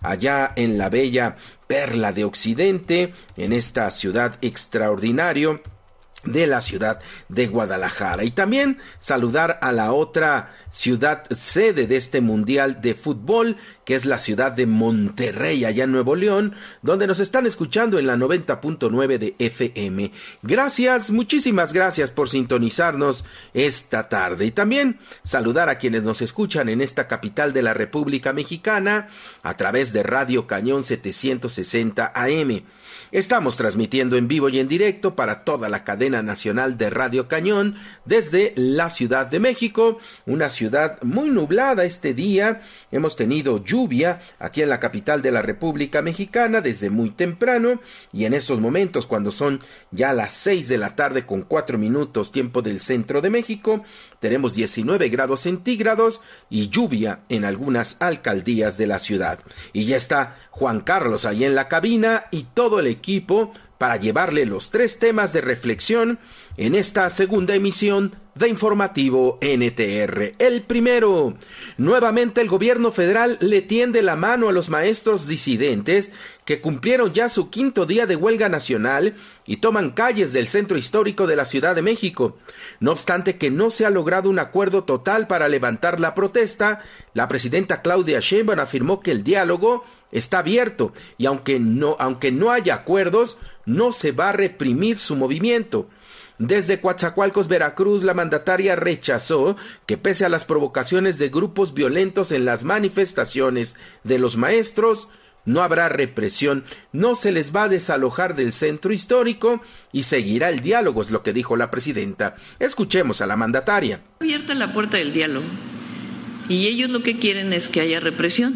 allá en la bella Perla de Occidente, en esta ciudad extraordinaria de la ciudad de Guadalajara. Y también saludar a la otra ciudad sede de este Mundial de Fútbol, que es la ciudad de Monterrey, allá en Nuevo León, donde nos están escuchando en la 90.9 de FM. Gracias, muchísimas gracias por sintonizarnos esta tarde. Y también saludar a quienes nos escuchan en esta capital de la República Mexicana a través de Radio Cañón 760 AM. Estamos transmitiendo en vivo y en directo para toda la cadena nacional de Radio Cañón desde la Ciudad de México, una ciudad muy nublada este día. Hemos tenido lluvia aquí en la capital de la República Mexicana desde muy temprano, y en estos momentos, cuando son ya las 6 de la tarde con 4 minutos tiempo del centro de México, tenemos 19 grados centígrados y lluvia en algunas alcaldías de la ciudad. Y ya está Juan Carlos ahí en la cabina y todo el equipo para llevarle los 3 temas de reflexión en esta segunda emisión de Informativo NTR. El primero: nuevamente el gobierno federal le tiende la mano a los maestros disidentes que cumplieron ya su 5º día de huelga nacional y toman calles del centro histórico de la Ciudad de México. No obstante que no se ha logrado un acuerdo total para levantar la protesta, la presidenta Claudia Sheinbaum afirmó que el diálogo está abierto y aunque no haya acuerdos, no se va a reprimir su movimiento. Desde Coatzacoalcos, Veracruz, la mandataria rechazó que pese a las provocaciones de grupos violentos en las manifestaciones de los maestros, no habrá represión, no se les va a desalojar del centro histórico y seguirá el diálogo, es lo que dijo la presidenta. Escuchemos a la mandataria. Abierta la puerta del diálogo y ellos lo que quieren es que haya represión,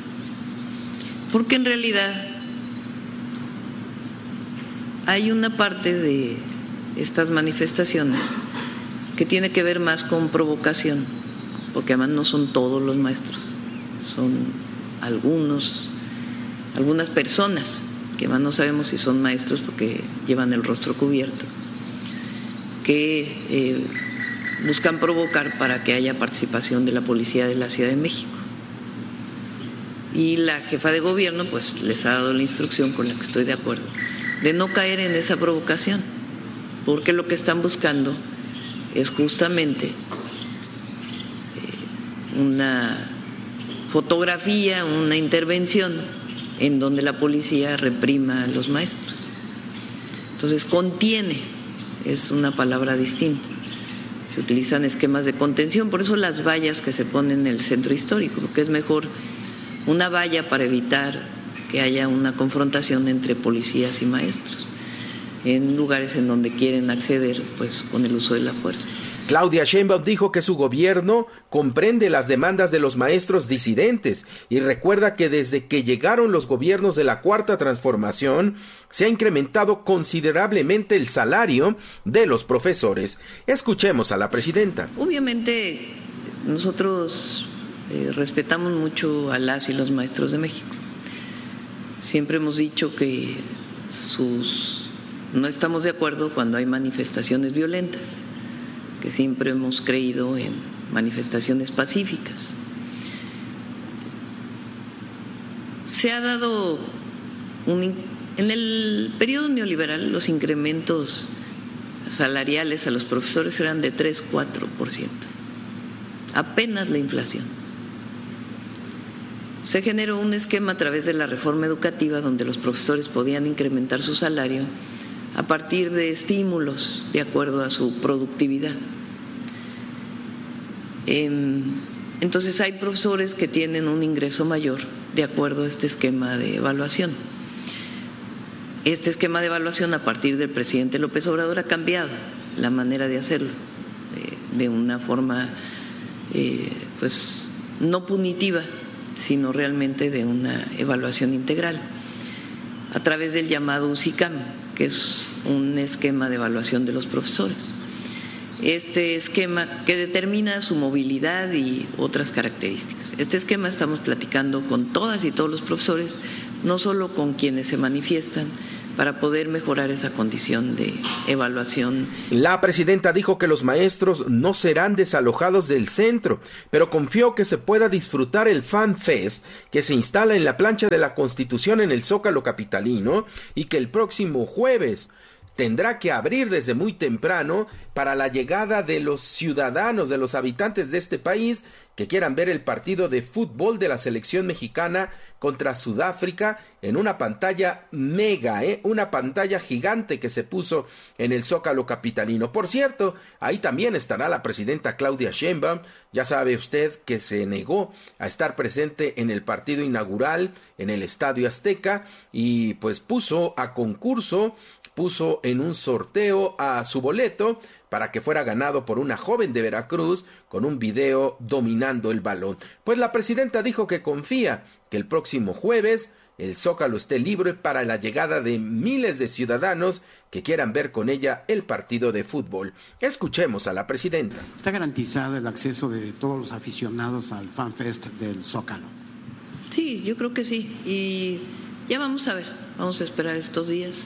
porque en realidad hay una parte de estas manifestaciones que tiene que ver más con provocación, porque además no son todos los maestros, son algunas personas que además no sabemos si son maestros porque llevan el rostro cubierto, que buscan provocar para que haya participación de la policía de la Ciudad de México. Y la jefa de gobierno pues les ha dado la instrucción, con la que estoy de acuerdo, de no caer en esa provocación, porque lo que están buscando es justamente una fotografía, una intervención en donde la policía reprima a los maestros. Entonces, contiene es una palabra distinta. Se utilizan esquemas de contención, por eso las vallas que se ponen en el centro histórico, porque es mejor una valla para evitar que haya una confrontación entre policías y maestros en lugares en donde quieren acceder pues con el uso de la fuerza. Claudia Sheinbaum dijo que su gobierno comprende las demandas de los maestros disidentes y recuerda que desde que llegaron los gobiernos de la Cuarta Transformación se ha incrementado considerablemente el salario de los profesores. Escuchemos a la presidenta. Obviamente nosotros respetamos mucho a las y los maestros de México. Siempre hemos dicho que no estamos de acuerdo cuando hay manifestaciones violentas, que siempre hemos creído en manifestaciones pacíficas. Se ha dado en el periodo neoliberal los incrementos salariales a los profesores eran de 3-4%, apenas la inflación. Se generó un esquema a través de la reforma educativa donde los profesores podían incrementar su salario a partir de estímulos de acuerdo a su productividad. Entonces hay profesores que tienen un ingreso mayor de acuerdo a este esquema de evaluación. Este esquema de evaluación a partir del presidente López Obrador ha cambiado la manera de hacerlo de una forma pues no punitiva, sino realmente de una evaluación integral a través del llamado UCICAM, que es un esquema de evaluación de los profesores. Este esquema que determina su movilidad y otras características. Este esquema estamos platicando con todas y todos los profesores, no solo con quienes se manifiestan, para poder mejorar esa condición de evaluación. La presidenta dijo que los maestros no serán desalojados del centro, pero confió que se pueda disfrutar el Fan Fest que se instala en la plancha de la Constitución en el Zócalo capitalino y que el próximo jueves tendrá que abrir desde muy temprano para la llegada de los ciudadanos, de los habitantes de este país que quieran ver el partido de fútbol de la selección mexicana contra Sudáfrica en una pantalla mega, una pantalla gigante que se puso en el Zócalo capitalino. Por cierto, ahí también estará la presidenta Claudia Sheinbaum. Ya sabe usted que se negó a estar presente en el partido inaugural en el Estadio Azteca y pues puso en un sorteo a su boleto para que fuera ganado por una joven de Veracruz con un video dominando el balón. Pues la presidenta dijo que confía que el próximo jueves el Zócalo esté libre para la llegada de miles de ciudadanos que quieran ver con ella el partido de fútbol. Escuchemos a la presidenta. ¿Está garantizado el acceso de todos los aficionados al Fan Fest del Zócalo? Sí, yo creo que sí. Y ya vamos a ver, vamos a esperar estos días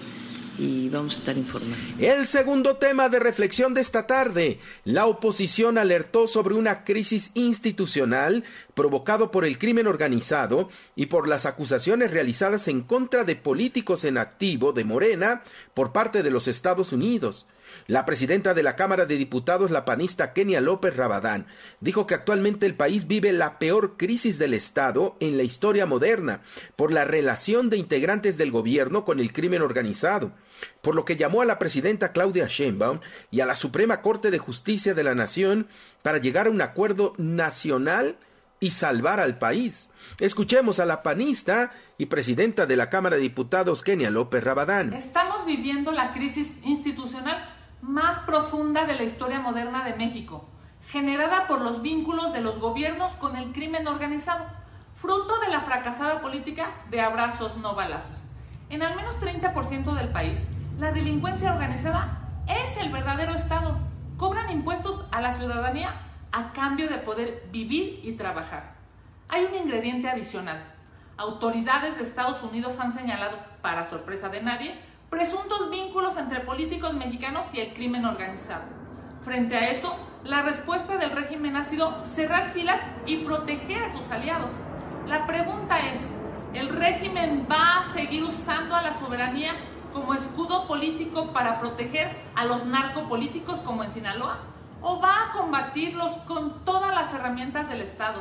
y vamos a estar informando. El segundo tema de reflexión de esta tarde: la oposición alertó sobre una crisis institucional provocado por el crimen organizado y por las acusaciones realizadas en contra de políticos en activo de Morena por parte de los Estados Unidos. La presidenta de la Cámara de Diputados, la panista Kenia López Rabadán, dijo que actualmente el país vive la peor crisis del Estado en la historia moderna por la relación de integrantes del gobierno con el crimen organizado, por lo que llamó a la presidenta Claudia Sheinbaum y a la Suprema Corte de Justicia de la Nación para llegar a un acuerdo nacional y salvar al país. Escuchemos a la panista y presidenta de la Cámara de Diputados, Kenia López Rabadán. Estamos viviendo la crisis institucional más profunda de la historia moderna de México, generada por los vínculos de los gobiernos con el crimen organizado, fruto de la fracasada política de abrazos no balazos. En al menos 30% del país, la delincuencia organizada es el verdadero Estado. Cobran impuestos a la ciudadanía a cambio de poder vivir y trabajar. Hay un ingrediente adicional. Autoridades de Estados Unidos han señalado, para sorpresa de nadie, presuntos vínculos entre políticos mexicanos y el crimen organizado. Frente a eso, la respuesta del régimen ha sido cerrar filas y proteger a sus aliados. La pregunta es, ¿el régimen va a seguir usando a la soberanía como escudo político para proteger a los narcopolíticos como en Sinaloa? ¿O va a combatirlos con todas las herramientas del Estado?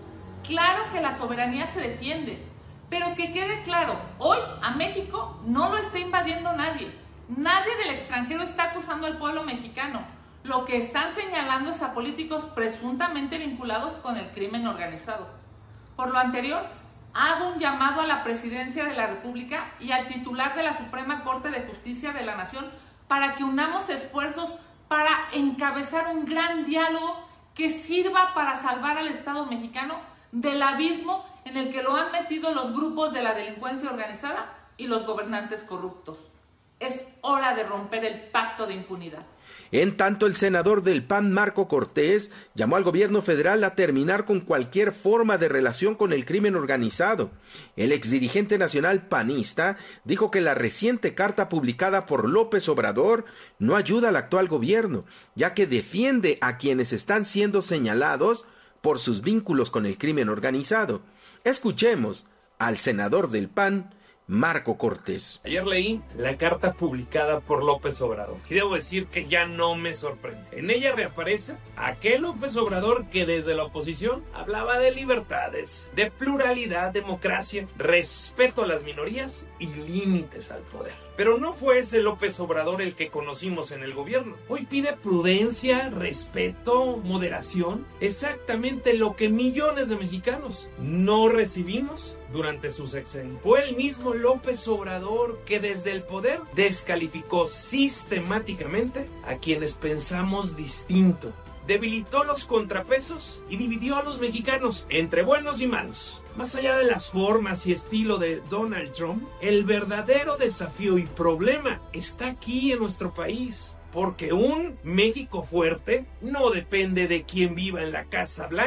Claro que la soberanía se defiende, pero que quede claro, hoy a México no lo está invadiendo nadie. Nadie del extranjero está acusando al pueblo mexicano. Lo que están señalando es a políticos presuntamente vinculados con el crimen organizado. Por lo anterior, hago un llamado a la Presidencia de la República y al titular de la Suprema Corte de Justicia de la Nación para que unamos esfuerzos para encabezar un gran diálogo que sirva para salvar al Estado mexicano del abismo en el que lo han metido los grupos de la delincuencia organizada y los gobernantes corruptos. Es hora de romper el pacto de impunidad. En tanto, el senador del PAN, Marco Cortés, llamó al gobierno federal a terminar con cualquier forma de relación con el crimen organizado. El exdirigente nacional panista dijo que la reciente carta publicada por López Obrador no ayuda al actual gobierno, ya que defiende a quienes están siendo señalados por sus vínculos con el crimen organizado. Escuchemos al senador del PAN, Marco Cortés. Ayer leí la carta publicada por López Obrador y debo decir que ya no me sorprende. En ella reaparece aquel López Obrador que desde la oposición hablaba de libertades, de pluralidad, democracia, respeto a las minorías y límites al poder. Pero no fue ese López Obrador el que conocimos en el gobierno. Hoy pide prudencia, respeto, moderación, exactamente lo que millones de mexicanos no recibimos durante su sexenio. Fue el mismo López Obrador que desde el poder descalificó sistemáticamente a quienes pensamos distinto. Debilitó los contrapesos y dividió a los mexicanos entre buenos y malos. Más allá de las formas y estilo de Donald Trump, el verdadero desafío y problema está aquí en nuestro país. Porque un México fuerte no depende de quién viva en la Casa Blanca,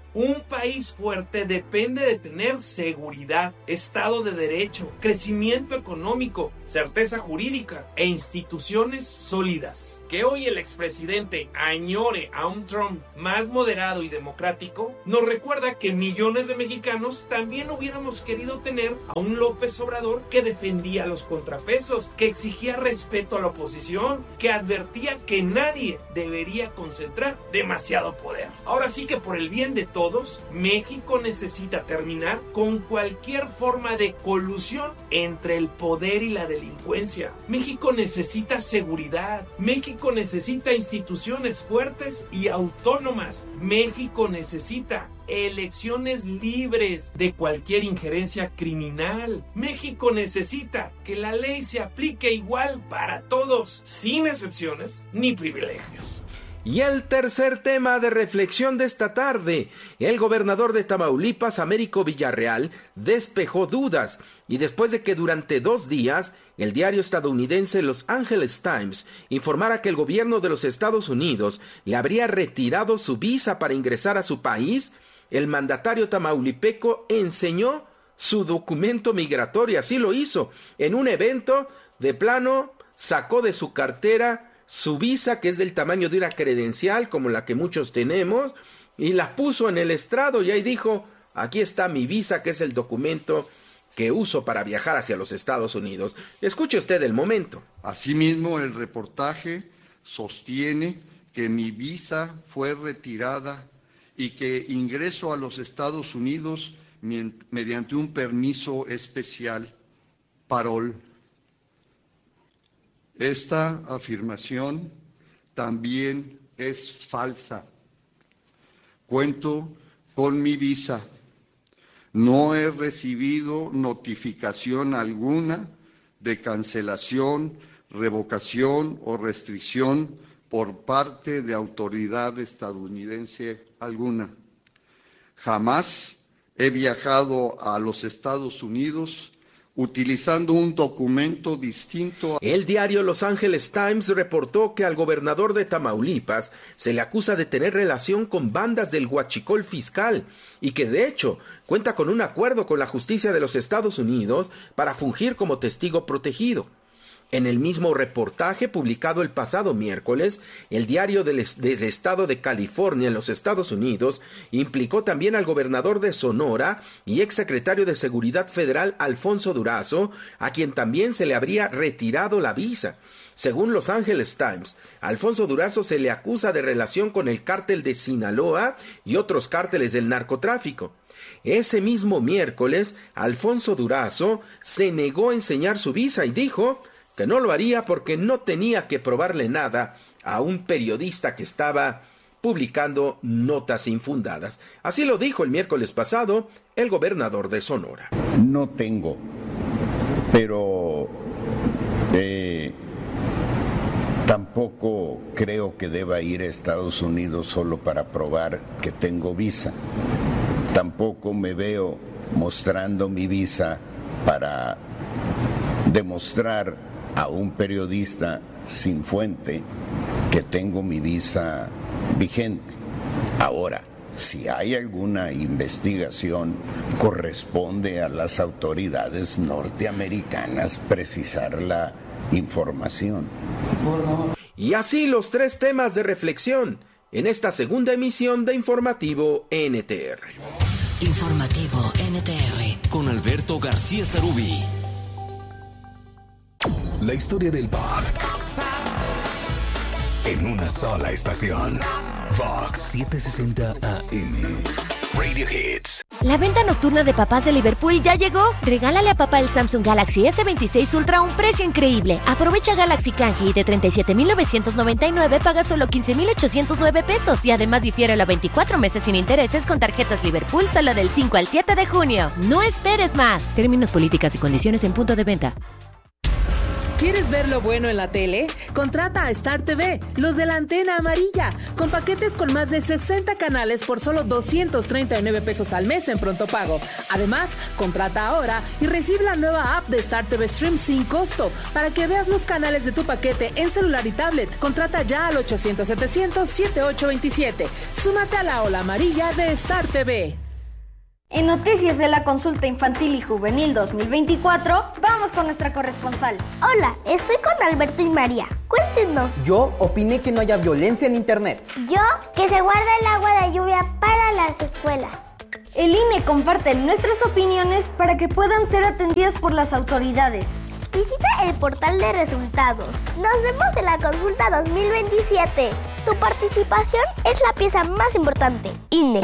Un país fuerte depende de tener seguridad, Estado de Derecho, crecimiento económico, certeza jurídica e instituciones sólidas. Que hoy el expresidente añore a un Trump más moderado y democrático nos recuerda que millones de mexicanos también hubiéramos querido tener a un López Obrador que defendía los contrapesos, que exigía respeto a la oposición, que advertía que nadie debería concentrar demasiado poder. Ahora sí que por el bien de todos, México necesita terminar con cualquier forma de colusión entre el poder y la delincuencia. México necesita seguridad. México necesita instituciones fuertes y autónomas. México necesita elecciones libres de cualquier injerencia criminal. México necesita que la ley se aplique igual para todos, sin excepciones ni privilegios. Y el tercer tema de reflexión de esta tarde, el gobernador de Tamaulipas, Américo Villarreal, despejó dudas y después de que durante 2 días el diario estadounidense Los Angeles Times informara que el gobierno de los Estados Unidos le habría retirado su visa para ingresar a su país, el mandatario tamaulipeco enseñó su documento migratorio. Así lo hizo en un evento. De plano sacó de su cartera su visa, que es del tamaño de una credencial, como la que muchos tenemos, y la puso en el estrado y ahí dijo: aquí está mi visa, que es el documento que uso para viajar hacia los Estados Unidos. Escuche usted el momento. Asimismo, el reportaje sostiene que mi visa fue retirada y que ingreso a los Estados Unidos mediante un permiso especial, parol. Esta afirmación también es falsa. Cuento con mi visa. No he recibido notificación alguna de cancelación, revocación o restricción por parte de autoridad estadounidense alguna. Jamás he viajado a los Estados Unidos utilizando un documento distinto. El diario Los Angeles Times reportó que al gobernador de Tamaulipas se le acusa de tener relación con bandas del huachicol fiscal y que de hecho cuenta con un acuerdo con la justicia de los Estados Unidos para fungir como testigo protegido. En el mismo reportaje publicado el pasado miércoles, el diario del estado de California en los Estados Unidos implicó también al gobernador de Sonora y exsecretario de Seguridad Federal Alfonso Durazo, a quien también se le habría retirado la visa. Según Los Angeles Times, Alfonso Durazo se le acusa de relación con el cártel de Sinaloa y otros cárteles del narcotráfico. Ese mismo miércoles, Alfonso Durazo se negó a enseñar su visa y dijo que no lo haría porque no tenía que probarle nada a un periodista que estaba publicando notas infundadas. Así lo dijo el miércoles pasado el gobernador de Sonora. No tengo, pero tampoco creo que deba ir a Estados Unidos solo para probar que tengo visa. Tampoco me veo mostrando mi visa para demostrar a un periodista sin fuente que tengo mi visa vigente. Ahora, si hay alguna investigación, corresponde a las autoridades norteamericanas precisar la información. Y así los 3 temas de reflexión en esta segunda emisión de Informativo NTR. Informativo NTR con Alberto García Sarubí. La historia del pop en una sola estación. Fox 760 AM. Radio Hits. La venta nocturna de papás de Liverpool ya llegó. Regálale a papá el Samsung Galaxy S26 Ultra a un precio increíble. Aprovecha Galaxy Canji de 37,999, paga solo 15,809 pesos y además difiérelo a 24 meses sin intereses con tarjetas Liverpool solo del 5 al 7 de junio. No esperes más. Términos, políticas y condiciones en punto de venta. ¿Quieres ver lo bueno en la tele? Contrata a Star TV, los de la antena amarilla, con paquetes con más de 60 canales por solo 239 pesos al mes en pronto pago. Además, contrata ahora y recibe la nueva app de Star TV Stream sin costo para que veas los canales de tu paquete en celular y tablet. Contrata ya al 800-700-7827. Súmate a la ola amarilla de Star TV. En Noticias de la Consulta Infantil y Juvenil 2024, vamos con nuestra corresponsal. Hola, estoy con Alberto y María. Cuéntenos. Yo opiné que no haya violencia en internet. Yo, que se guarde el agua de lluvia para las escuelas. El INE comparte nuestras opiniones para que puedan ser atendidas por las autoridades. Visita el portal de resultados. Nos vemos en la Consulta 2027. Tu participación es la pieza más importante. INE.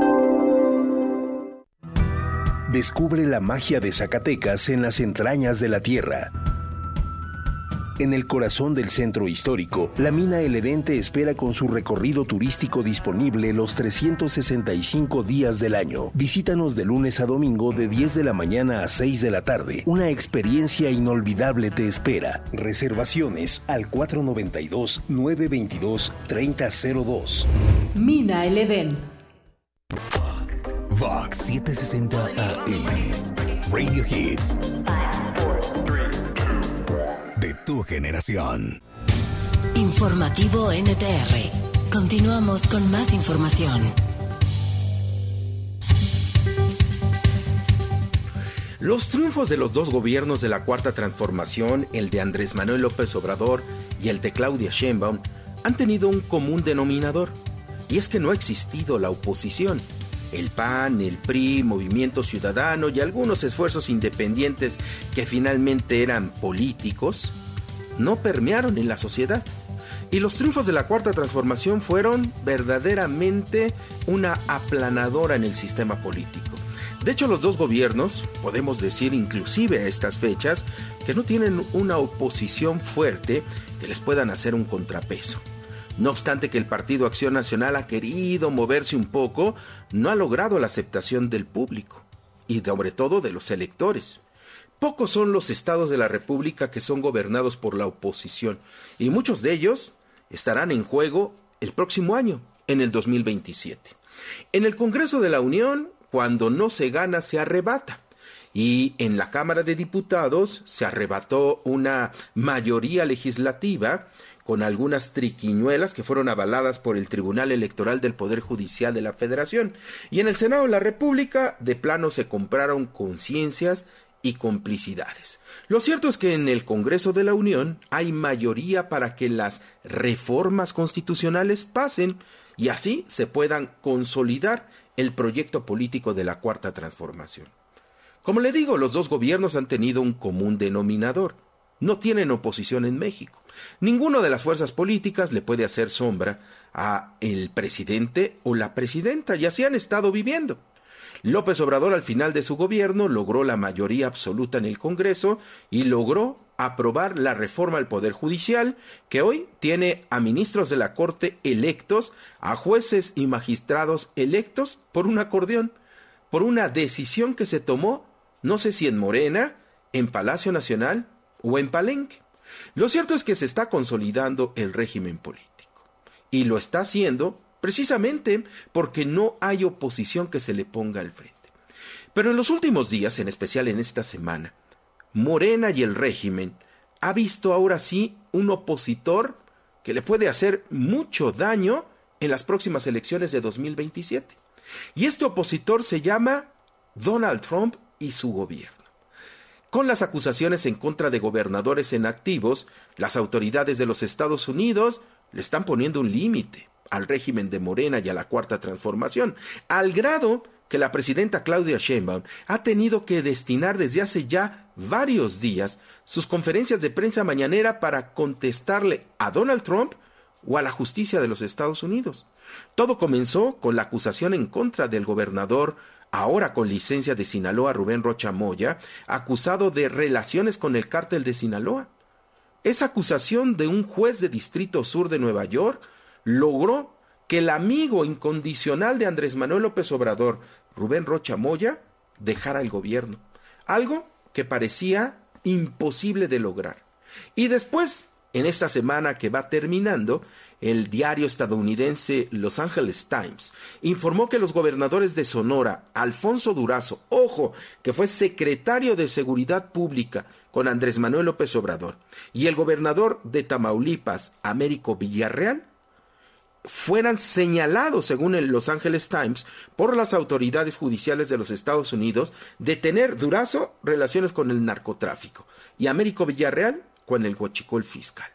Descubre la magia de Zacatecas en las entrañas de la tierra. En el corazón del centro histórico, la mina El Edén te espera con su recorrido turístico disponible los 365 días del año. Visítanos de lunes a domingo de 10 de la mañana a 6 de la tarde. Una experiencia inolvidable te espera. Reservaciones al 492-922-3002. Mina El Edén. Vox 760 AM. Radio Hits. De tu generación. Informativo NTR. Continuamos con más información. Los triunfos de los dos gobiernos de la Cuarta Transformación, el de Andrés Manuel López Obrador y el de Claudia Sheinbaum, han tenido un común denominador, y es que no ha existido la oposición. El PAN, el PRI, Movimiento Ciudadano y algunos esfuerzos independientes que finalmente eran políticos, no permearon en la sociedad. Y los triunfos de la Cuarta Transformación fueron verdaderamente una aplanadora en el sistema político. De hecho, los dos gobiernos, podemos decir inclusive a estas fechas, que no tienen una oposición fuerte que les puedan hacer un contrapeso. No obstante que el Partido Acción Nacional ha querido moverse un poco, no ha logrado la aceptación del público y sobre todo de los electores. Pocos son los estados de la República que son gobernados por la oposición y muchos de ellos estarán en juego el próximo año, en el 2027. En el Congreso de la Unión, cuando no se gana, se arrebata. Y en la Cámara de Diputados se arrebató una mayoría legislativa con algunas triquiñuelas que fueron avaladas por el Tribunal Electoral del Poder Judicial de la Federación. Y en el Senado de la República, de plano se compraron conciencias y complicidades. Lo cierto es que en el Congreso de la Unión hay mayoría para que las reformas constitucionales pasen y así se puedan consolidar el proyecto político de la Cuarta Transformación. Como le digo, los dos gobiernos han tenido un común denominador. No tienen oposición en México. Ninguna de las fuerzas políticas le puede hacer sombra a el presidente o la presidenta, y así han estado viviendo. López Obrador, al final de su gobierno, logró la mayoría absoluta en el Congreso y logró aprobar la reforma al Poder Judicial, que hoy tiene a ministros de la Corte electos, a jueces y magistrados electos por un acordeón, por una decisión que se tomó, no sé si en Morena, en Palacio Nacional o en Palenque. Lo cierto es que se está consolidando el régimen político y lo está haciendo precisamente porque no hay oposición que se le ponga al frente. Pero en los últimos días, en especial en esta semana, Morena y el régimen ha visto ahora sí un opositor que le puede hacer mucho daño en las próximas elecciones de 2027. Y este opositor se llama Donald Trump y su gobierno. Con las acusaciones en contra de gobernadores en activos, las autoridades de los Estados Unidos le están poniendo un límite al régimen de Morena y a la Cuarta Transformación, al grado que la presidenta Claudia Sheinbaum ha tenido que destinar desde hace ya varios días sus conferencias de prensa mañanera para contestarle a Donald Trump o a la justicia de los Estados Unidos. Todo comenzó con la acusación en contra del gobernador, ahora con licencia de Sinaloa, Rubén Rocha Moya, acusado de relaciones con el cártel de Sinaloa. Esa acusación de un juez de Distrito Sur de Nueva York logró que el amigo incondicional de Andrés Manuel López Obrador, Rubén Rocha Moya, dejara el gobierno, algo que parecía imposible de lograr. Y después, en esta semana que va terminando, el diario estadounidense Los Angeles Times informó que los gobernadores de Sonora, Alfonso Durazo, ojo, que fue secretario de Seguridad Pública con Andrés Manuel López Obrador, y el gobernador de Tamaulipas, Américo Villarreal, fueran señalados, según el Los Angeles Times, por las autoridades judiciales de los Estados Unidos de tener Durazo relaciones con el narcotráfico y Américo Villarreal con el huachicol fiscal.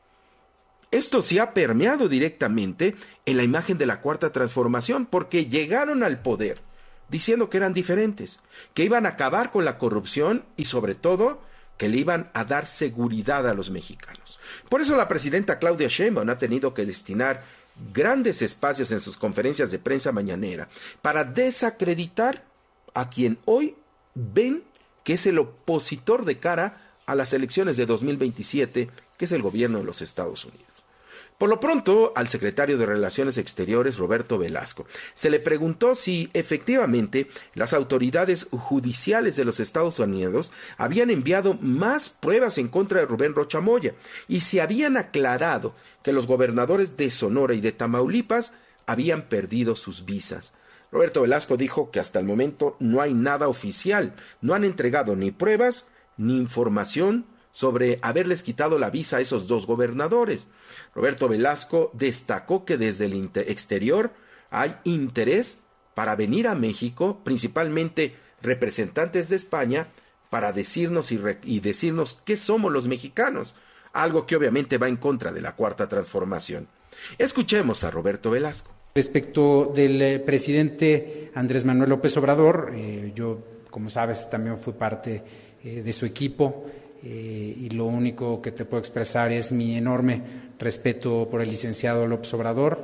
Esto se ha permeado directamente en la imagen de la Cuarta Transformación, porque llegaron al poder diciendo que eran diferentes, que iban a acabar con la corrupción y sobre todo que le iban a dar seguridad a los mexicanos. Por eso la presidenta Claudia Sheinbaum ha tenido que destinar grandes espacios en sus conferencias de prensa mañanera para desacreditar a quien hoy ven que es el opositor de cara a las elecciones de 2027, que es el gobierno de los Estados Unidos. Por lo pronto, al secretario de Relaciones Exteriores, Roberto Velasco, se le preguntó si efectivamente las autoridades judiciales de los Estados Unidos habían enviado más pruebas en contra de Rubén Rocha Moya y si habían aclarado que los gobernadores de Sonora y de Tamaulipas habían perdido sus visas. Roberto Velasco dijo que hasta el momento no hay nada oficial, no han entregado ni pruebas ni información sobre haberles quitado la visa a esos dos gobernadores. Roberto Velasco destacó que desde el exterior hay interés para venir a México, principalmente representantes de España, para decirnos y decirnos qué somos los mexicanos, algo que obviamente va en contra de la Cuarta Transformación. Escuchemos a Roberto Velasco. Respecto del presidente Andrés Manuel López Obrador, yo, como sabes, también fui parte de su equipo. Y lo único que te puedo expresar es mi enorme respeto por el licenciado López Obrador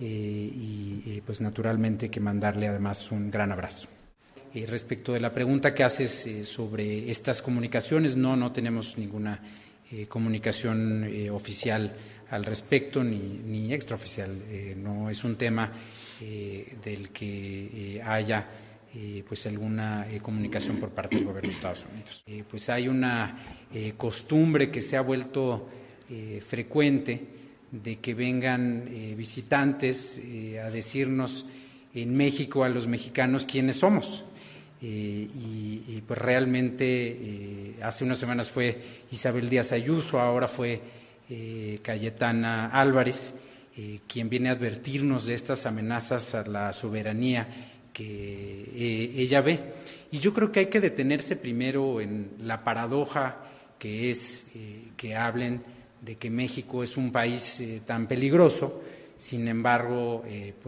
y pues naturalmente que mandarle además un gran abrazo. Respecto de la pregunta que haces sobre estas comunicaciones, no tenemos ninguna comunicación oficial al respecto ni extraoficial. No es un tema del que haya pues alguna comunicación por parte del gobierno de Estados Unidos. Pues hay una costumbre que se ha vuelto frecuente de que vengan visitantes a decirnos en México a los mexicanos quiénes somos. Y pues realmente hace unas semanas fue Isabel Díaz Ayuso, ahora fue Cayetana Álvarez, quien viene a advertirnos de estas amenazas a la soberanía que ella ve. Y yo creo que hay que detenerse primero en la paradoja que es que hablen de que México es un país tan peligroso, sin embargo,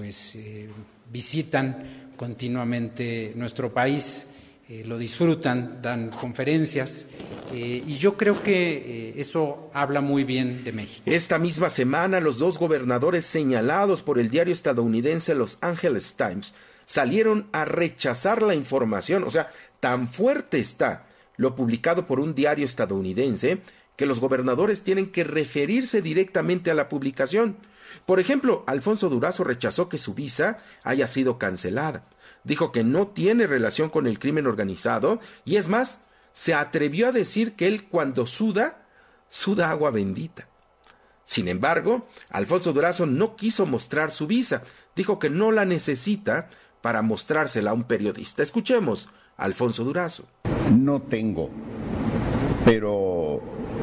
visitan continuamente nuestro país, lo disfrutan, dan conferencias, y yo creo que eso habla muy bien de México. Esta misma semana, los dos gobernadores señalados por el diario estadounidense Los Angeles Times salieron a rechazar la información. O sea, tan fuerte está lo publicado por un diario estadounidense que los gobernadores tienen que referirse directamente a la publicación. Por ejemplo, Alfonso Durazo rechazó que su visa haya sido cancelada. Dijo que no tiene relación con el crimen organizado y es más, se atrevió a decir que él cuando suda agua bendita. Sin embargo, Alfonso Durazo no quiso mostrar su visa. Dijo que no la necesita para mostrársela a un periodista. Escuchemos a Alfonso Durazo. No tengo, pero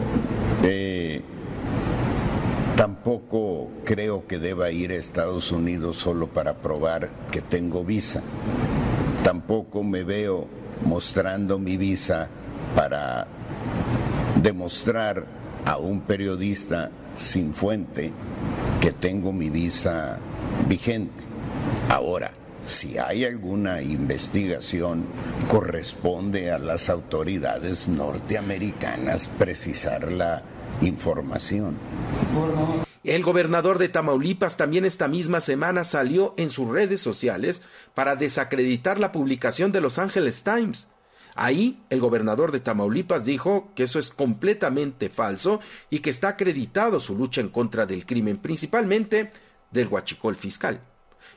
tampoco creo que deba ir a Estados Unidos solo para probar que tengo visa. Tampoco me veo mostrando mi visa para demostrar a un periodista sin fuente que tengo mi visa vigente. Ahora, si hay alguna investigación, corresponde a las autoridades norteamericanas precisar la información. El gobernador de Tamaulipas también esta misma semana salió en sus redes sociales para desacreditar la publicación de Los Angeles Times. Ahí, el gobernador de Tamaulipas dijo que eso es completamente falso y que está acreditado su lucha en contra del crimen, principalmente del huachicol fiscal.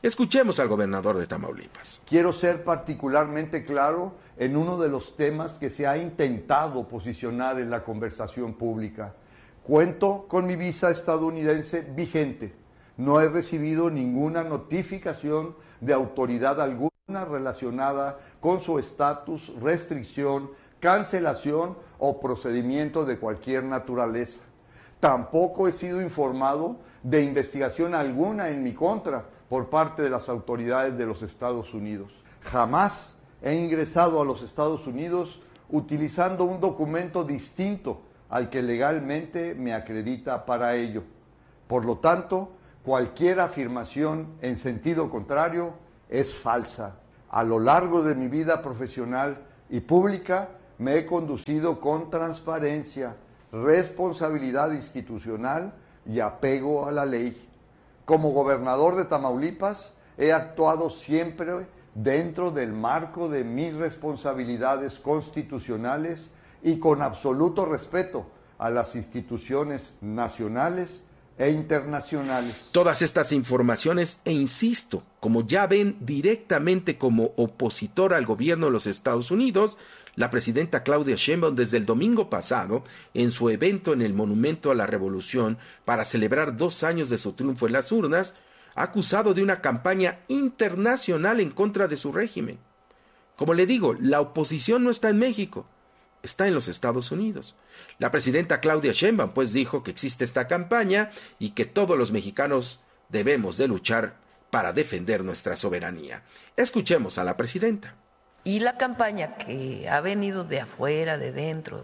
Escuchemos al gobernador de Tamaulipas. Quiero ser particularmente claro en uno de los temas que se ha intentado posicionar en la conversación pública. Cuento con mi visa estadounidense vigente. No he recibido ninguna notificación de autoridad alguna relacionada con su estatus, restricción, cancelación o procedimiento de cualquier naturaleza. Tampoco he sido informado de investigación alguna en mi contra por parte de las autoridades de los Estados Unidos. Jamás he ingresado a los Estados Unidos utilizando un documento distinto al que legalmente me acredita para ello. Por lo tanto, cualquier afirmación en sentido contrario es falsa. A lo largo de mi vida profesional y pública me he conducido con transparencia, responsabilidad institucional y apego a la ley. Como gobernador de Tamaulipas, he actuado siempre dentro del marco de mis responsabilidades constitucionales y con absoluto respeto a las instituciones nacionales e internacionales. Todas estas informaciones, e insisto, como ya ven directamente como opositor al gobierno de los Estados Unidos, la presidenta Claudia Sheinbaum desde el domingo pasado, en su evento en el Monumento a la Revolución para celebrar 2 años de su triunfo en las urnas, ha acusado de una campaña internacional en contra de su régimen. Como le digo, la oposición no está en México, está en los Estados Unidos. La presidenta Claudia Sheinbaum pues dijo que existe esta campaña y que todos los mexicanos debemos de luchar para defender nuestra soberanía. Escuchemos a la presidenta. Y la campaña que ha venido de afuera, de dentro,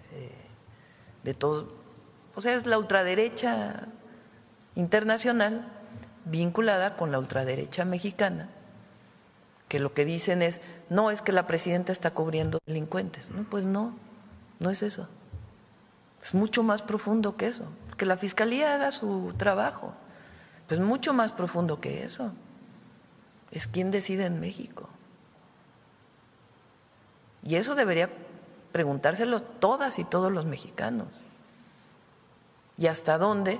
de todo, o sea, es la ultraderecha internacional vinculada con la ultraderecha mexicana, que lo que dicen es, no, es que la presidenta está cubriendo delincuentes. No, pues no es eso. Es mucho más profundo que eso. Que la Fiscalía haga su trabajo, pues mucho más profundo que eso. Es quién decide en México. Y eso debería preguntárselo todas y todos los mexicanos. ¿Y hasta dónde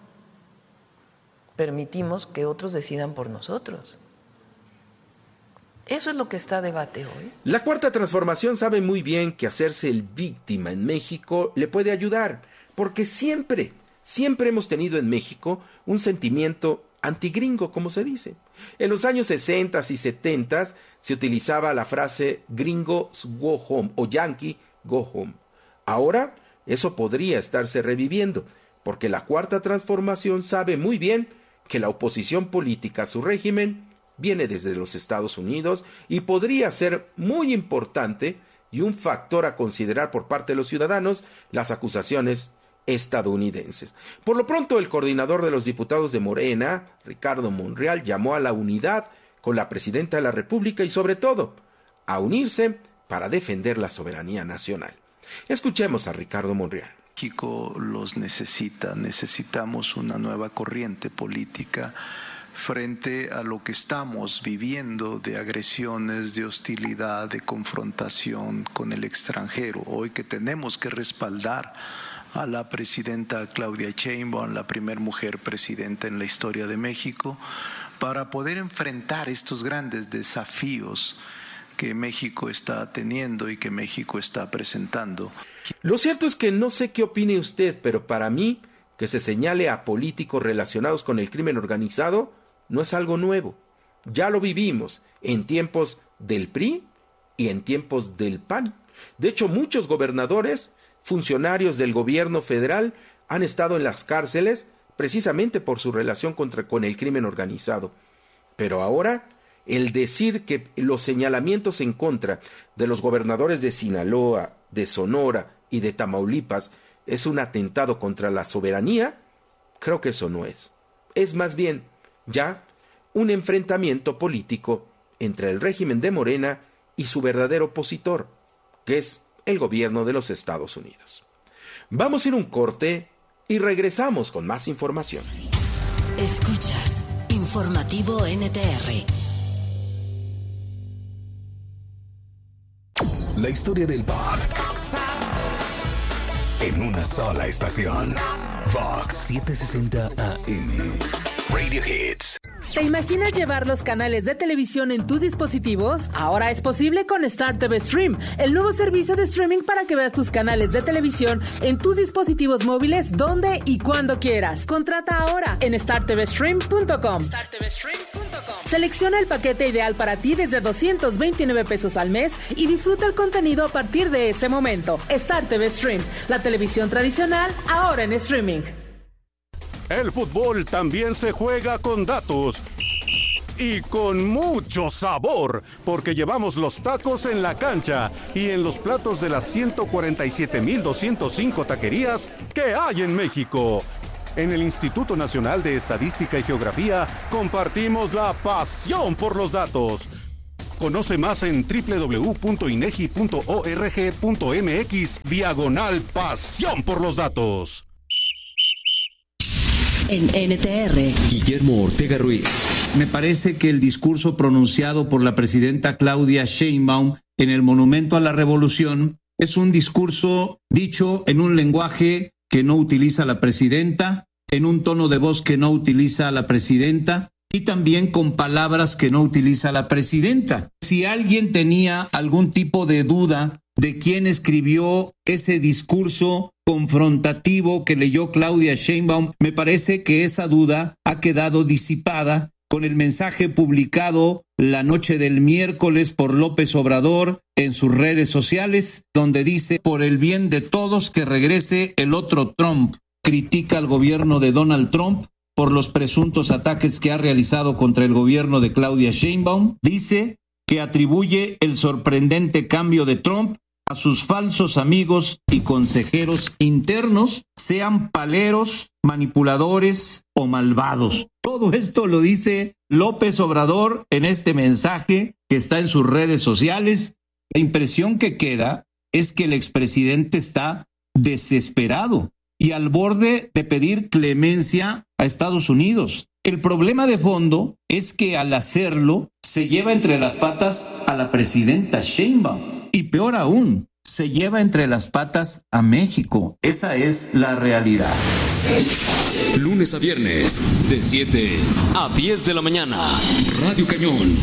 permitimos que otros decidan por nosotros? Eso es lo que está a debate hoy. La Cuarta Transformación sabe muy bien que hacerse el víctima en México le puede ayudar, porque siempre hemos tenido en México un sentimiento antigringo, como se dice. En los años 60 y 70 se utilizaba la frase gringos go home o yankee go home. Ahora eso podría estarse reviviendo, porque la Cuarta Transformación sabe muy bien que la oposición política a su régimen viene desde los Estados Unidos y podría ser muy importante y un factor a considerar por parte de los ciudadanos las acusaciones estadounidenses. Por lo pronto, el coordinador de los diputados de Morena, Ricardo Monreal, llamó a la unidad con la presidenta de la República y sobre todo a unirse para defender la soberanía nacional. Escuchemos a Ricardo Monreal. México los necesita, necesitamos una nueva corriente política frente a lo que estamos viviendo de agresiones, de hostilidad, de confrontación con el extranjero. Hoy que tenemos que respaldar a la presidenta Claudia Sheinbaum, la primera mujer presidenta en la historia de México, para poder enfrentar estos grandes desafíos que México está teniendo y que México está presentando. Lo cierto es que no sé qué opine usted, pero para mí, que se señale a políticos relacionados con el crimen organizado no es algo nuevo. Ya lo vivimos en tiempos del PRI y en tiempos del PAN. De hecho, muchos gobernadores, funcionarios del gobierno federal, han estado en las cárceles precisamente por su relación con el crimen organizado. Pero ahora, el decir que los señalamientos en contra de los gobernadores de Sinaloa, de Sonora y de Tamaulipas es un atentado contra la soberanía, creo que eso no es. Es más bien ya un enfrentamiento político entre el régimen de Morena y su verdadero opositor, que es el gobierno de los Estados Unidos. Vamos a ir a un corte y regresamos con más información. Escuchas Informativo NTR. La historia del pop en una sola estación. Vox 760 AM. Radio Hits. ¿Te imaginas llevar los canales de televisión en tus dispositivos? Ahora es posible con Star TV Stream, el nuevo servicio de streaming para que veas tus canales de televisión en tus dispositivos móviles donde y cuando quieras. Contrata ahora en startvstream.com. Selecciona el paquete ideal para ti desde 229 pesos al mes y disfruta el contenido a partir de ese momento. Star TV Stream, la televisión tradicional ahora en streaming. El fútbol también se juega con datos y con mucho sabor, porque llevamos los tacos en la cancha y en los platos de las 147,205 taquerías que hay en México. En el Instituto Nacional de Estadística y Geografía compartimos la pasión por los datos. Conoce más en www.inegi.org.mx/pasión por los datos. En NTR, Guillermo Ortega Ruiz. Me parece que el discurso pronunciado por la presidenta Claudia Sheinbaum en el Monumento a la Revolución es un discurso dicho en un lenguaje que no utiliza la presidenta, en un tono de voz que no utiliza la presidenta y también con palabras que no utiliza la presidenta. Si alguien tenía algún tipo de duda de quién escribió ese discurso confrontativo que leyó Claudia Sheinbaum, me parece que esa duda ha quedado disipada con el mensaje publicado la noche del miércoles por López Obrador en sus redes sociales, donde dice: por el bien de todos que regrese el otro Trump. Critica al gobierno de Donald Trump por los presuntos ataques que ha realizado contra el gobierno de Claudia Sheinbaum. Dice que atribuye el sorprendente cambio de Trump a sus falsos amigos y consejeros internos, sean paleros, manipuladores o malvados. Todo esto lo dice López Obrador en este mensaje que está en sus redes sociales. La impresión que queda es que el expresidente está desesperado y al borde de pedir clemencia a Estados Unidos. El problema de fondo es que al hacerlo se lleva entre las patas a la presidenta Sheinbaum y peor aún, se lleva entre las patas a México. Esa es la realidad. Lunes a viernes, de 7 a 10 de la mañana, Radio Cañón.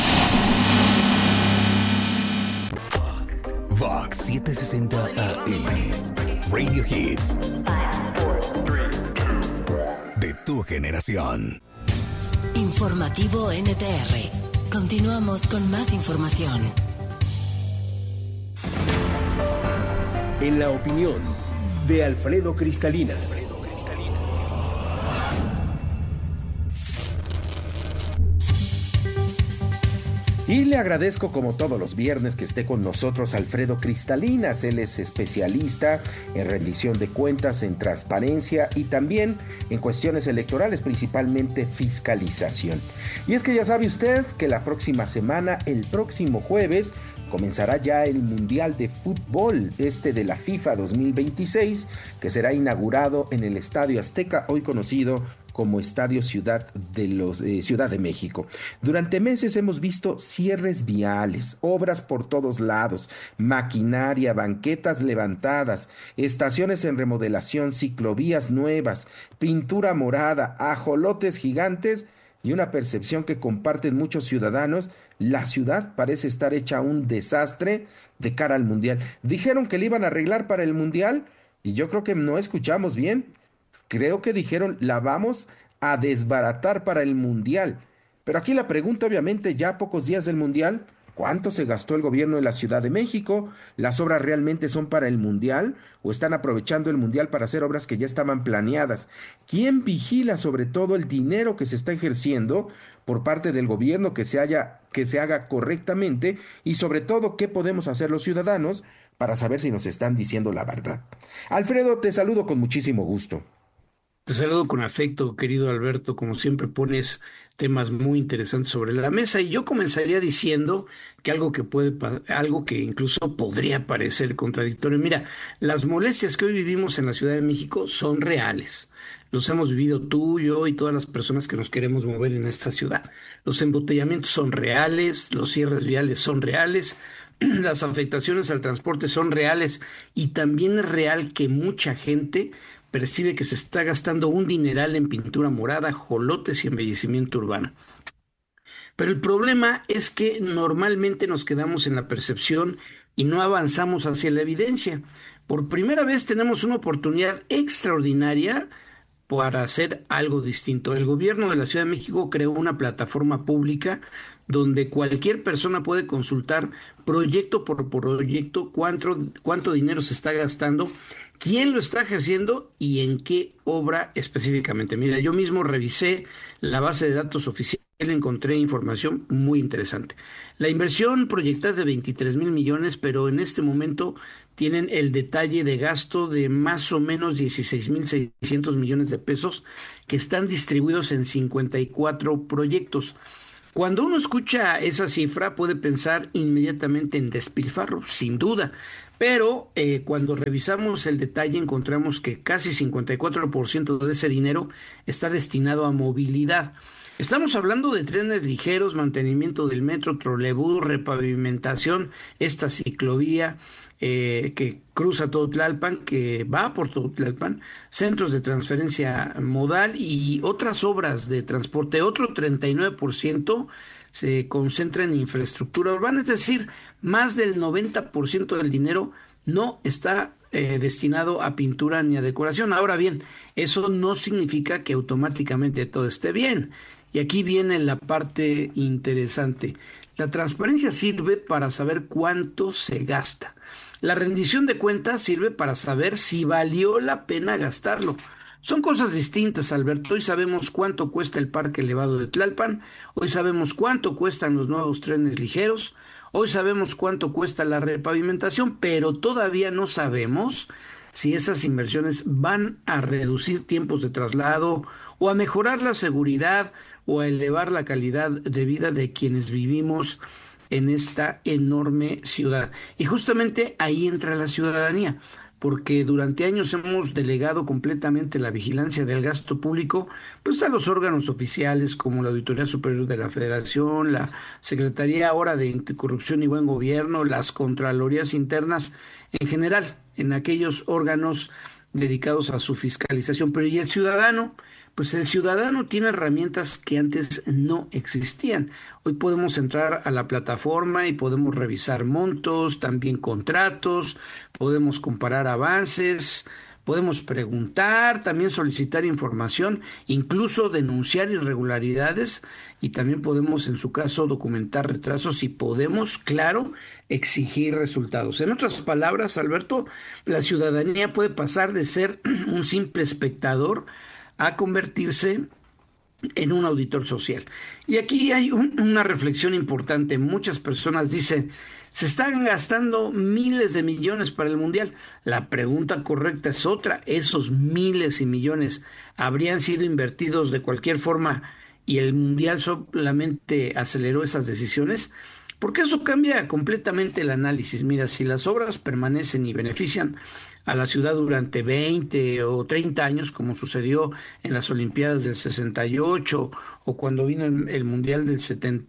Vox 760 AM, Radio Hits. De tu generación. Informativo NTR. Continuamos con más información. En la opinión de Alfredo Cristalina. Y le agradezco como todos los viernes que esté con nosotros Alfredo Cristalinas. Él es especialista en rendición de cuentas, en transparencia y también en cuestiones electorales, principalmente fiscalización. Y es que ya sabe usted que la próxima semana, el próximo jueves, comenzará ya el Mundial de Fútbol, de la FIFA 2026, que será inaugurado en el Estadio Azteca, hoy conocido como Estadio Ciudad de México. Durante meses hemos visto cierres viales, obras por todos lados, maquinaria, banquetas levantadas, estaciones en remodelación, ciclovías nuevas, pintura morada, ajolotes gigantes y una percepción que comparten muchos ciudadanos. La ciudad parece estar hecha un desastre de cara al Mundial. Dijeron que le iban a arreglar para el Mundial y yo creo que no escuchamos bien. Creo que dijeron, la vamos a desbaratar para el Mundial. Pero aquí la pregunta, obviamente, ya a pocos días del Mundial, ¿cuánto se gastó el gobierno de la Ciudad de México? ¿Las obras realmente son para el Mundial? ¿O están aprovechando el Mundial para hacer obras que ya estaban planeadas? ¿Quién vigila sobre todo el dinero que se está ejerciendo por parte del gobierno que se haga correctamente? Y sobre todo, ¿qué podemos hacer los ciudadanos para saber si nos están diciendo la verdad? Alfredo, te saludo con muchísimo gusto. Te saludo con afecto, querido Alberto. Como siempre pones temas muy interesantes sobre la mesa y yo comenzaría diciendo que algo que incluso podría parecer contradictorio. Mira, las molestias que hoy vivimos en la Ciudad de México son reales. Los hemos vivido tú, yo y todas las personas que nos queremos mover en esta ciudad. Los embotellamientos son reales, los cierres viales son reales, las afectaciones al transporte son reales y también es real que mucha gente percibe que se está gastando un dineral en pintura morada, ajolotes y embellecimiento urbano. Pero el problema es que normalmente nos quedamos en la percepción y no avanzamos hacia la evidencia. Por primera vez tenemos una oportunidad extraordinaria para hacer algo distinto. El gobierno de la Ciudad de México creó una plataforma pública donde cualquier persona puede consultar proyecto por proyecto cuánto dinero se está gastando, quién lo está ejerciendo y en qué obra específicamente. Mira, yo mismo revisé la base de datos oficial, encontré información muy interesante. La inversión proyectada es de 23,000 millones, pero en este momento tienen el detalle de gasto de más o menos 16,600 millones de pesos que están distribuidos en 54 proyectos. Cuando uno escucha esa cifra puede pensar inmediatamente en despilfarro, sin duda, pero cuando revisamos el detalle encontramos que casi 54% de ese dinero está destinado a movilidad. Estamos hablando de trenes ligeros, mantenimiento del metro, trolebús, repavimentación, esta ciclovía que cruza todo Tlalpan, que va por todo Tlalpan, centros de transferencia modal y otras obras de transporte. Otro 39% se concentra en infraestructura urbana, es decir, más del 90% del dinero no está destinado a pintura ni a decoración. Ahora bien, eso no significa que automáticamente todo esté bien. Y aquí viene la parte interesante. La transparencia sirve para saber cuánto se gasta. La rendición de cuentas sirve para saber si valió la pena gastarlo. Son cosas distintas, Alberto. Hoy sabemos cuánto cuesta el parque elevado de Tlalpan, hoy sabemos cuánto cuestan los nuevos trenes ligeros, hoy sabemos cuánto cuesta la repavimentación, pero todavía no sabemos si esas inversiones van a reducir tiempos de traslado o a mejorar la seguridad o a elevar la calidad de vida de quienes vivimos en esta enorme ciudad. Y justamente ahí entra la ciudadanía, porque durante años hemos delegado completamente la vigilancia del gasto público pues a los órganos oficiales como la Auditoría Superior de la Federación, la Secretaría ahora de Anticorrupción y Buen Gobierno, las Contralorías Internas en general, en aquellos órganos dedicados a su fiscalización. Pero ¿y el ciudadano? Pues el ciudadano tiene herramientas que antes no existían. Hoy podemos entrar a la plataforma y podemos revisar montos, también contratos, podemos comparar avances, podemos preguntar, también solicitar información, incluso denunciar irregularidades y también podemos, en su caso, documentar retrasos y podemos, claro, exigir resultados. En otras palabras, Alberto, la ciudadanía puede pasar de ser un simple espectador a convertirse en un auditor social. Y aquí hay una reflexión importante. Muchas personas dicen, se están gastando miles de millones para el Mundial. La pregunta correcta es otra. ¿Esos miles y millones habrían sido invertidos de cualquier forma y el Mundial solamente aceleró esas decisiones? Porque eso cambia completamente el análisis. Mira, si las obras permanecen y benefician a la ciudad durante 20 o 30 años, como sucedió en las Olimpiadas del 68 o cuando vino el Mundial del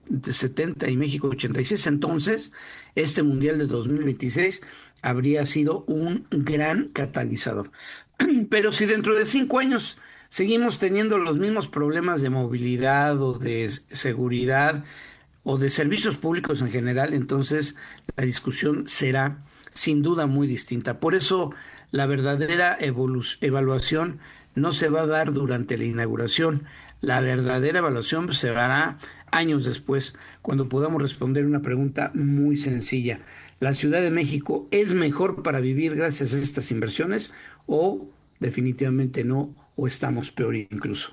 70 y México 86, entonces este Mundial de 2026 habría sido un gran catalizador. Pero si dentro de 5 años seguimos teniendo los mismos problemas de movilidad o de seguridad o de servicios públicos en general, entonces la discusión será sin duda muy distinta. Por eso la verdadera evaluación no se va a dar durante la inauguración. La verdadera evaluación se dará años después, cuando podamos responder una pregunta muy sencilla. ¿La Ciudad de México es mejor para vivir gracias a estas inversiones o definitivamente no, o estamos peor incluso?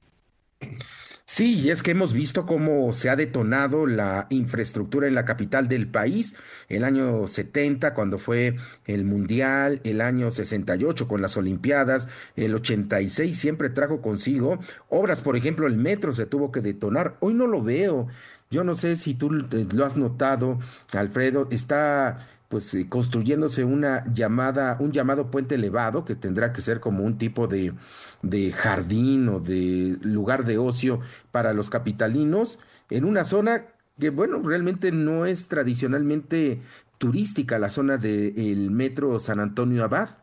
Sí, y es que hemos visto cómo se ha detonado la infraestructura en la capital del país. El año 70, cuando fue el Mundial, el año 68 con las Olimpiadas, el 86 siempre trajo consigo obras. Por ejemplo, el metro se tuvo que detonar. Hoy no lo veo. Yo no sé si tú lo has notado, Alfredo. Está pues construyéndose un llamado puente elevado, que tendrá que ser como un tipo de jardín o de lugar de ocio para los capitalinos, en una zona que, bueno, realmente no es tradicionalmente turística, la zona del metro San Antonio Abad.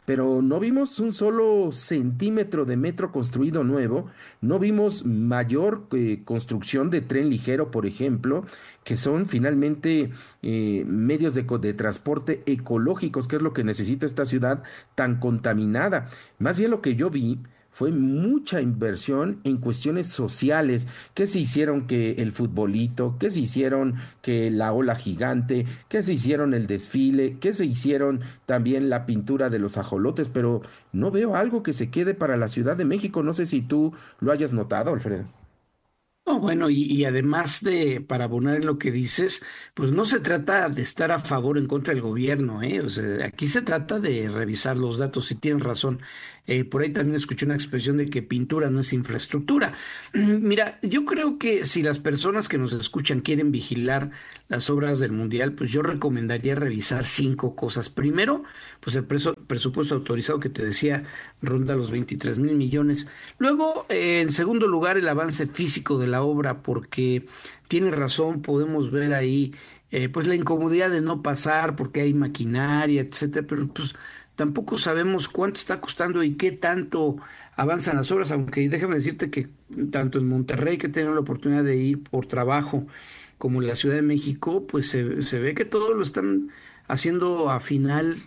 pero no vimos un solo centímetro de metro construido nuevo, no vimos mayor construcción de tren ligero, por ejemplo, que son finalmente medios de transporte ecológicos, que es lo que necesita esta ciudad tan contaminada. Más bien lo que yo vi fue mucha inversión en cuestiones sociales, que se hicieron que el futbolito, que se hicieron que la ola gigante, que se hicieron el desfile, que se hicieron también la pintura de los ajolotes, pero no veo algo que se quede para la Ciudad de México. No sé si tú lo hayas notado, Alfredo. No, bueno, y además para abonar en lo que dices, pues no se trata de estar a favor o en contra del gobierno, ¿eh? O sea, aquí se trata de revisar los datos, y tienes razón. Por ahí también escuché una expresión de que pintura no es infraestructura. Mira, yo creo que si las personas que nos escuchan quieren vigilar las obras del Mundial, pues yo recomendaría revisar 5 cosas. Primero, pues el presupuesto autorizado que te decía ronda los 23,000 millones. Luego, en segundo lugar, el avance físico de la obra, porque tiene razón, podemos ver ahí pues la incomodidad de no pasar porque hay maquinaria, etcétera, pero pues tampoco sabemos cuánto está costando y qué tanto avanzan las obras, aunque déjame decirte que tanto en Monterrey, que he tenido la oportunidad de ir por trabajo, como en la Ciudad de México, pues se ve que todo lo están haciendo al final,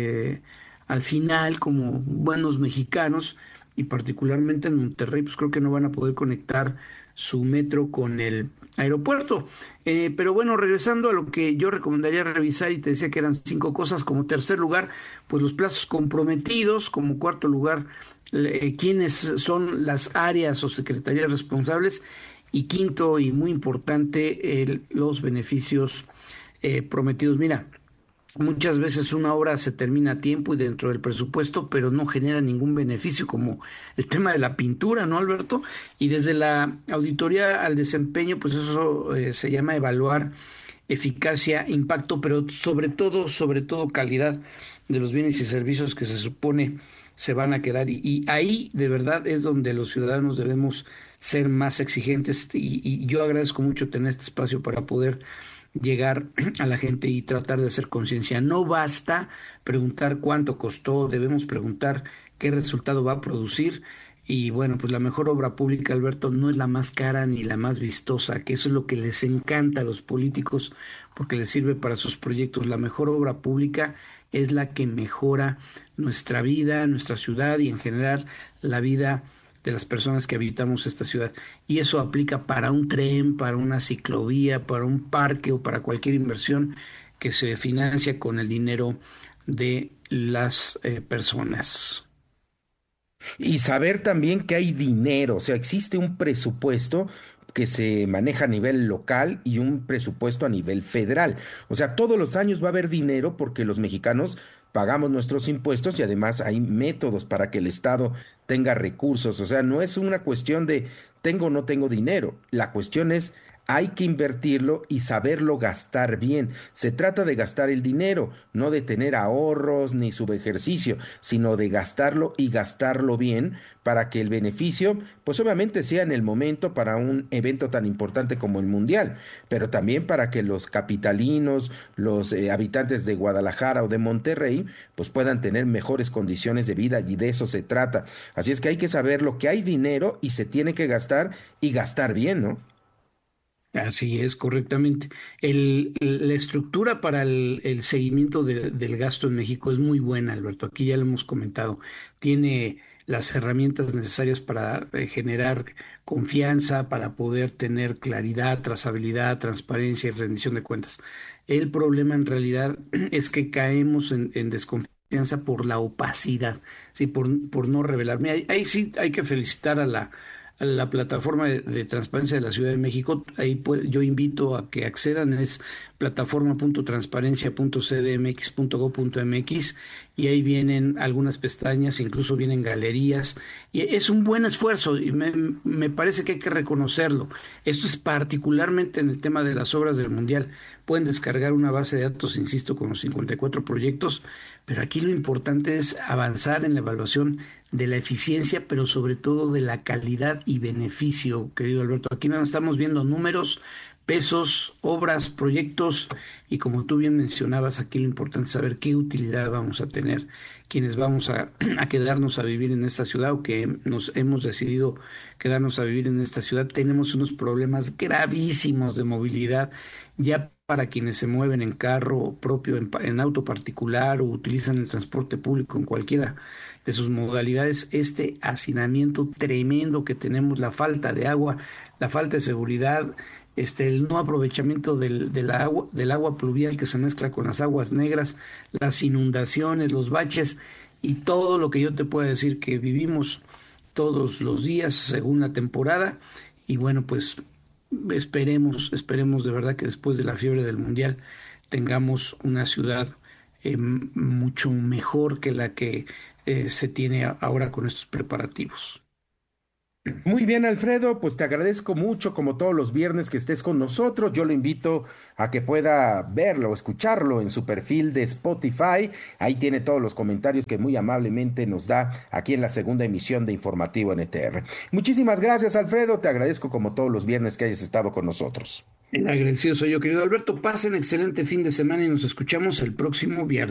como buenos mexicanos, y particularmente en Monterrey, pues creo que no van a poder conectar su metro con el aeropuerto. Pero bueno, regresando a lo que yo recomendaría revisar, y te decía que eran 5 cosas. Como tercer lugar, pues los plazos comprometidos. Como cuarto lugar, quiénes son las áreas o secretarías responsables. Y quinto, y muy importante, los beneficios prometidos. Mira, muchas veces una obra se termina a tiempo y dentro del presupuesto, pero no genera ningún beneficio, como el tema de la pintura, ¿no, Alberto? Y desde la auditoría al desempeño, pues eso se llama evaluar eficacia, impacto, pero sobre todo calidad de los bienes y servicios que se supone se van a quedar. Y ahí de verdad es donde los ciudadanos debemos ser más exigentes, y yo agradezco mucho tener este espacio para poder llegar a la gente y tratar de hacer conciencia. No basta preguntar cuánto costó, debemos preguntar qué resultado va a producir. Y bueno, pues la mejor obra pública, Alberto, no es la más cara ni la más vistosa, que eso es lo que les encanta a los políticos, porque les sirve para sus proyectos. La mejor obra pública es la que mejora nuestra vida, nuestra ciudad y en general la vida de las personas que habitamos esta ciudad. Y eso aplica para un tren, para una ciclovía, para un parque o para cualquier inversión que se financia con el dinero de las personas. Y saber también que hay dinero, o sea, existe un presupuesto que se maneja a nivel local y un presupuesto a nivel federal. O sea, todos los años va a haber dinero porque los mexicanos pagamos nuestros impuestos y además hay métodos para que el Estado tenga recursos. O sea, no es una cuestión de tengo o no tengo dinero. La cuestión es hay que invertirlo y saberlo gastar bien. Se trata de gastar el dinero, no de tener ahorros ni subejercicio, sino de gastarlo y gastarlo bien para que el beneficio, pues obviamente sea en el momento para un evento tan importante como el Mundial, pero también para que los capitalinos, los habitantes de Guadalajara o de Monterrey, pues puedan tener mejores condiciones de vida, y de eso se trata. Así es que hay que saber lo que hay dinero y se tiene que gastar y gastar bien, ¿no? Así es, correctamente. La estructura para el seguimiento del gasto en México es muy buena, Alberto. Aquí ya lo hemos comentado. Tiene las herramientas necesarias para generar confianza, para poder tener claridad, trazabilidad, transparencia y rendición de cuentas. El problema en realidad es que caemos en desconfianza por la opacidad, ¿sí? por no revelar. Mira, ahí sí hay que felicitar a la plataforma de transparencia de la Ciudad de México. Ahí yo invito a que accedan, es plataforma.transparencia.cdmx.go.mx, y ahí vienen algunas pestañas, incluso vienen galerías, y es un buen esfuerzo y me parece que hay que reconocerlo. Esto es particularmente en el tema de las obras del Mundial. Pueden descargar una base de datos, insisto, con los 54 proyectos, pero aquí lo importante es avanzar en la evaluación de la eficiencia, pero sobre todo de la calidad y beneficio, querido Alberto. Aquí no estamos viendo números, pesos, obras, proyectos, y como tú bien mencionabas, aquí lo importante es saber qué utilidad vamos a tener quienes vamos a quedarnos a vivir en esta ciudad, o que nos hemos decidido quedarnos a vivir en esta ciudad. Tenemos unos problemas gravísimos de movilidad ya para quienes se mueven en carro propio, en auto particular, o utilizan el transporte público en cualquiera de sus modalidades. Este hacinamiento tremendo que tenemos, la falta de agua, la falta de seguridad, el no aprovechamiento del agua pluvial que se mezcla con las aguas negras, las inundaciones, los baches y todo lo que yo te puedo decir que vivimos todos los días según la temporada. Y bueno, pues esperemos de verdad que después de la fiebre del Mundial tengamos una ciudad mucho mejor que la que se tiene ahora con estos preparativos. Muy bien, Alfredo, pues te agradezco mucho, como todos los viernes, que estés con nosotros. Yo lo invito a que pueda verlo o escucharlo en su perfil de Spotify. Ahí tiene todos los comentarios que muy amablemente nos da aquí en la segunda emisión de Informativo NTR. Muchísimas gracias, Alfredo. Te agradezco como todos los viernes que hayas estado con nosotros. El agradecido soy yo, querido Alberto. Pasen excelente fin de semana y nos escuchamos el próximo viernes.